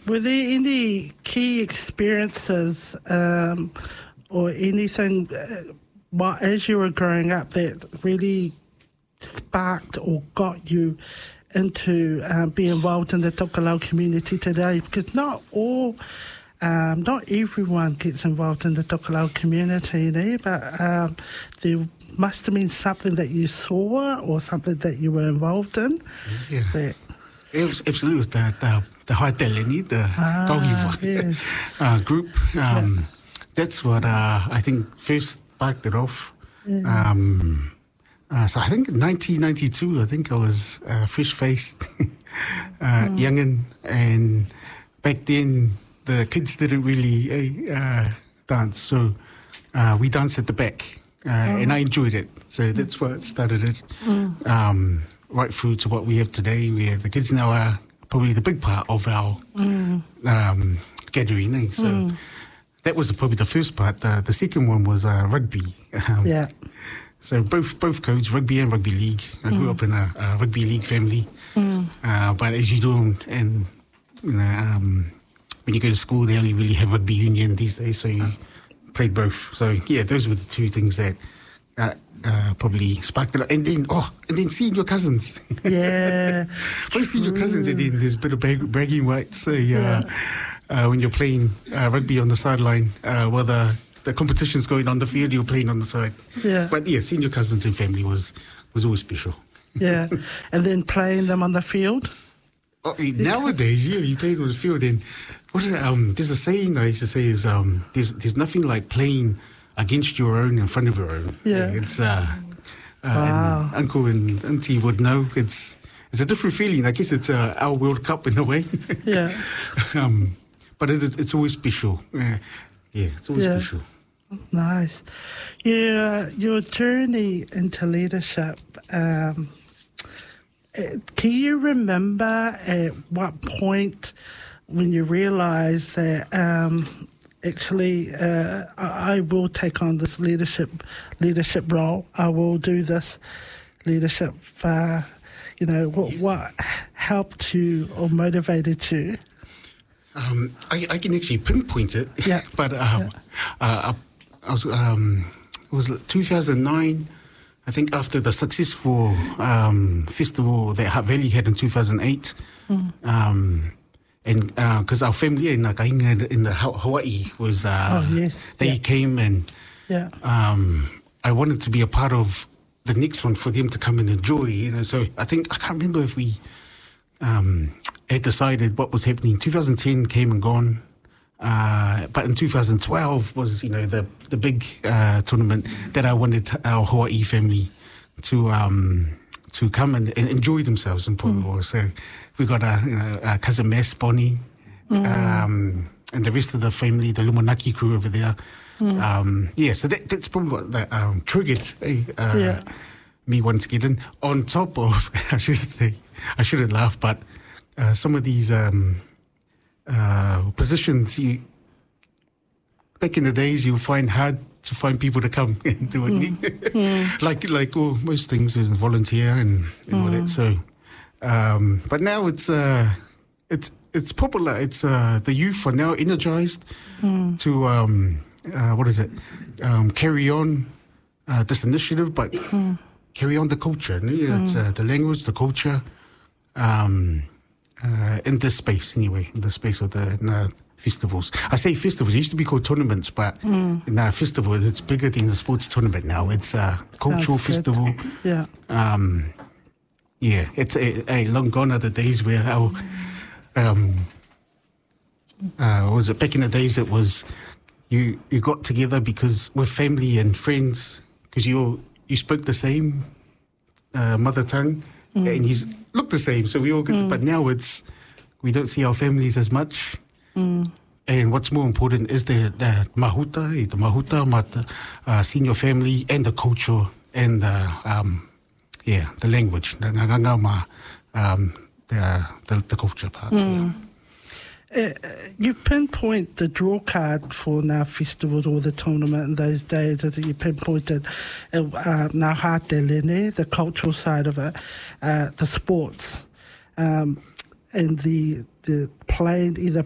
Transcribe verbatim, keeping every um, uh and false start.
were there any key experiences um, or anything uh, while, as you were growing up that really sparked or got you into uh, being involved in the Tokelau community today? Because not all, um, not everyone gets involved in the Tokelau community, eh? But um, there must have been something that you saw or something that you were involved in. Yeah. That, it was absolutely it was the the, the Haiteleni, the ah, Kaugiwa yes. uh, group. Um, yeah. That's what uh, I think first sparked it off. Yeah. Um, Uh, so I think in nineteen ninety-two, I think I was uh, fresh-faced, uh, mm. youngin', and back then the kids didn't really uh, dance, so uh, we danced at the back, uh, oh. and I enjoyed it. So that's what started it. Mm. Um, right through to what we have today, where the kids now are probably the big part of our mm. um, gathering. Eh? So mm. that was probably the first part. Uh, the second one was uh, rugby. Um, yeah. So both both codes, rugby and rugby league. I grew mm. up in a, a rugby league family. Mm. Uh, but as you do, and you know, um, when you go to school, they only really have rugby union these days. So you played both. So yeah, those were the two things that uh, uh, probably sparked it. And then oh, and then seeing your cousins. Yeah, both seeing your cousins, and then there's a bit of brag- bragging rights. So yeah, uh, when you're playing uh, rugby on the sideline, uh, whether the competition's going on the field, you're playing on the side. Yeah. But yeah, seeing your cousins and family was, was always special. Yeah. And then playing them on the field? Oh, nowadays, yeah, you play on the field. And what is it, um, there's a saying I used to say is um, there's there's nothing like playing against your own in front of your own. Yeah. It's uh, uh wow. and Uncle and Auntie would know. It's it's a different feeling. I guess it's uh, our World Cup in a way. Yeah. um, but it, it's always special. Uh, Yeah, it's always yeah. special. Nice. Yeah, your journey into leadership, um, can you remember at what point when you realised that um, actually uh, I, I will take on this leadership leadership role, I will do this leadership, uh, you know, what, what helped you or motivated you? Um, I, I can actually pinpoint it, yeah. but um, yeah. uh, I was um, it was two thousand nine, I think, after the successful um, festival that Hutt Valley had in two thousand eight, mm. um, and because uh, our family in Kainga in the Hawaii was, uh, oh, yes. they yeah. came and yeah. um, I wanted to be a part of the next one for them to come and enjoy, you know. So I think I can't remember if we. Um, had decided what was happening. two thousand ten came and gone, uh, but in two thousand twelve was, you know, the the big uh, tournament that I wanted our Hawaii family to um, to come and, and enjoy themselves in Pu'uoa. Mm. So we got our, you know, our cousin Mass, Bonnie, mm. um, and the rest of the family, the Lumanaki crew over there. Mm. Um, yeah, so that, that's probably what that, um, triggered uh, yeah. me wanting to get in. On top of, I should say, I shouldn't laugh, but Uh, some of these um, uh, positions, you, back in the days, you find hard to find people to come and do it. Mm. mm. Like like oh, most things, is volunteer and, and mm. all that. So, um, but now it's uh, it's it's popular. It's uh, the youth are now energized mm. to um, uh, what is it? Um, carry on uh, this initiative, but mm. carry on the culture. No? Yeah, mm. It's uh, the language, the culture. Um, Uh, in this space, anyway, in the space of the uh, festivals. I say festivals, it used to be called tournaments, but mm. in our festival, it's bigger than the sports tournament now. It's a cultural Sounds festival. Good. Yeah. Um, yeah, it's a, a long gone are the days where our, um, uh, what was it, back in the days, it was you, you got together because with family and friends, because you you spoke the same uh, mother tongue. Mm. And you look the same, so we all get. Mm. But now it's we don't see our families as much. Mm. And what's more important is the the mahuta, the mahuta, mata, uh, seeing your family and the culture and the um, yeah, the language, the ngangama, um, the, the the culture part. Mm. Yeah. Uh, you pinpoint the draw card for Ngā festivals or the tournament in those days, as you pinpointed uh, Ngā Haiteleni, the cultural side of it, uh, the sports, um, and the the playing, either